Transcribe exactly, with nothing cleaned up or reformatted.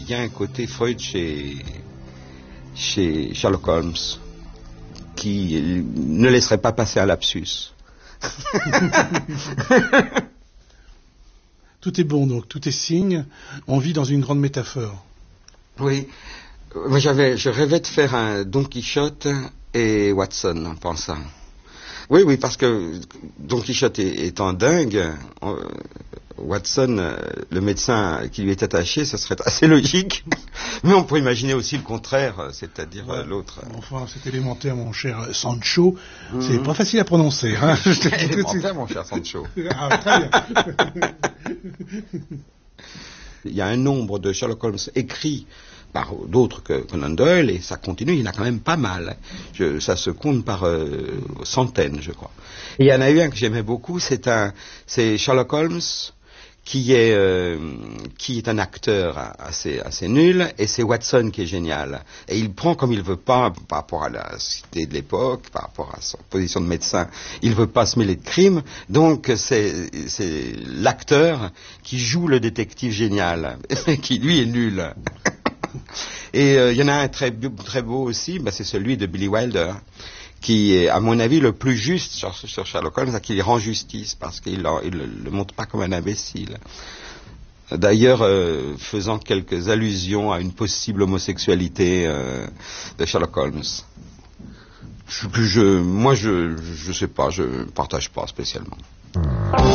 il y a un côté Freud chez, chez Sherlock Holmes qui ne laisserait pas passer un lapsus. Tout est bon, donc, tout est signe. On vit dans une grande métaphore. Oui. Moi, j'avais, je rêvais de faire un Don Quichotte et Watson en pensant. Oui, oui, parce que Don Quichotte étant dingue, on, Watson, euh, le médecin qui lui est attaché, ce serait assez logique. Mais on peut imaginer aussi le contraire, c'est-à-dire ouais. euh, l'autre. Enfin, c'est élémentaire, mon cher Sancho. Mm-hmm. C'est pas facile à prononcer. Hein. C'est élémentaire, mon cher Sancho. Ah, très bien. Il y a un nombre de Sherlock Holmes écrits par d'autres que Conan Doyle, et ça continue, il y en a quand même pas mal. Je, ça se compte par euh, centaines, je crois. Et il y en a eu un que j'aimais beaucoup, c'est un, c'est Sherlock Holmes, qui est, euh, qui est un acteur assez, assez nul, et c'est Watson qui est génial. Et il prend comme il veut pas, par rapport à la société de l'époque, par rapport à sa position de médecin, il veut pas se mêler de crime, donc c'est, c'est l'acteur qui joue le détective génial, qui lui est nul. Et il euh, y en a un très, très beau aussi, bah, c'est celui de Billy Wilder, qui est, à mon avis, le plus juste sur, sur Sherlock Holmes, à qui il rend justice, parce qu'il ne le, le montre pas comme un imbécile. D'ailleurs, euh, faisant quelques allusions à une possible homosexualité euh, de Sherlock Holmes. Je, je, moi, je ne sais pas, je ne partage pas spécialement.